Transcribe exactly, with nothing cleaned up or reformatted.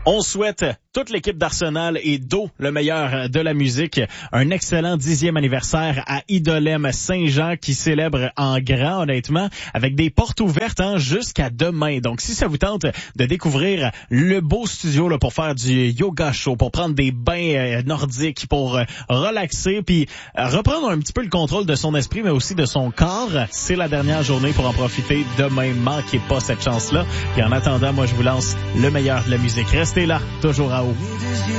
On souhaite toute l'équipe d'Arsenal et d'O, le meilleur de la musique, un excellent dixième anniversaire à Idolem Saint-Jean qui célèbre en grand, honnêtement, avec des portes ouvertes hein, jusqu'à demain. Donc, si ça vous tente de découvrir le beau studio là, pour faire du yoga chaud, pour prendre des bains euh, nordiques, pour euh, relaxer, puis euh, reprendre un petit peu le contrôle de son esprit, mais aussi de son corps, c'est la dernière journée pour en profiter. Demain, manquez pas cette chance-là. Et en attendant, moi, je vous lance le meilleur de la musique. Restez là, toujours à haut.